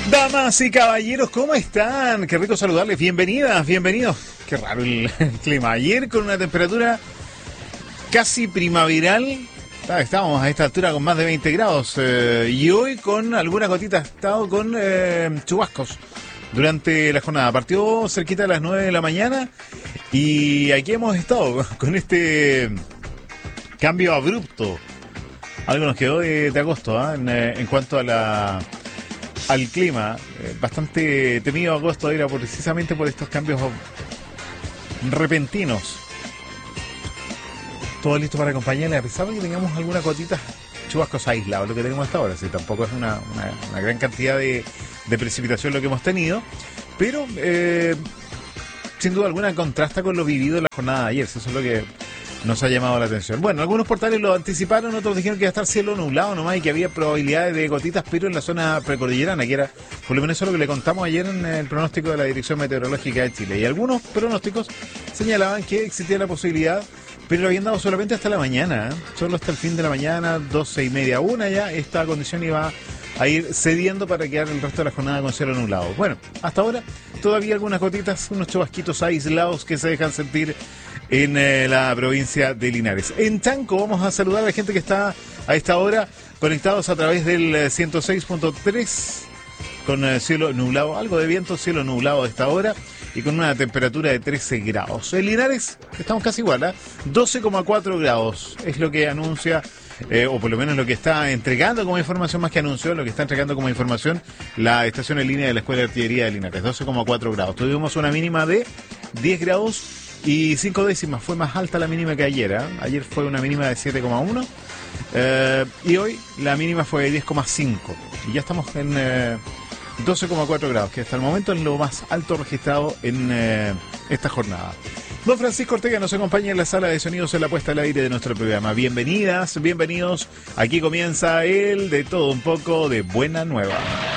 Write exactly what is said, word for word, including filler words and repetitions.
Damas y caballeros, ¿cómo están? Qué rico saludarles, bienvenidas, bienvenidos. Qué raro el, el clima. Ayer con una temperatura casi primaveral, estábamos a esta altura con más de veinte grados, eh, y hoy con algunas gotitas, estado con eh, chubascos durante la jornada. Partió cerquita de las nueve de la mañana y aquí hemos estado con este cambio abrupto. Algo nos quedó de, de agosto, ¿eh? en, en cuanto a la... al clima, eh, bastante temido agosto era precisamente por estos cambios repentinos. Todo listo para acompañarle, a pesar de que tengamos algunas gotitas, chubascos aislados, lo que tenemos hasta ahora. Sí, tampoco es una, una, una gran cantidad de, de precipitación lo que hemos tenido, pero eh, sin duda alguna contrasta con lo vivido en la jornada de ayer. Eso es lo que nos ha llamado la atención. Bueno, algunos portales lo anticiparon, otros dijeron que iba a estar cielo nublado nomás y que había probabilidades de gotitas, pero en la zona precordillerana, que era por lo menos eso lo que le contamos ayer en el pronóstico de la Dirección Meteorológica de Chile. Y algunos pronósticos señalaban que existía la posibilidad, pero lo habían dado solamente hasta la mañana, ¿eh? Solo hasta el fin de la mañana, doce y media, una ya, esta condición iba a ir cediendo para quedar el resto de la jornada con cielo nublado. Bueno, hasta ahora todavía algunas gotitas, unos chubasquitos aislados que se dejan sentir en eh, la provincia de Linares. En Chanco vamos a saludar a la gente que está a esta hora conectados a través del eh, ciento seis punto tres con eh, cielo nublado, algo de viento, cielo nublado a esta hora y con una temperatura de trece grados. En Linares estamos casi igual, ¿eh? doce coma cuatro grados es lo que anuncia, eh, o por lo menos lo que está entregando como información, más que anunció, lo que está entregando como información la estación en línea de la Escuela de Artillería de Linares, doce coma cuatro grados. Tuvimos una mínima de diez grados y cinco décimas, fue más alta la mínima que ayer, ¿eh? Ayer fue una mínima de siete coma uno eh, y hoy la mínima fue de diez coma cinco y ya estamos en eh, doce coma cuatro grados, que hasta el momento es lo más alto registrado en eh, esta jornada. Don Francisco Ortega nos acompaña en la sala de sonidos en la puesta al aire de nuestro programa. Bienvenidas, bienvenidos, aquí comienza el de todo un poco de Buena Nueva.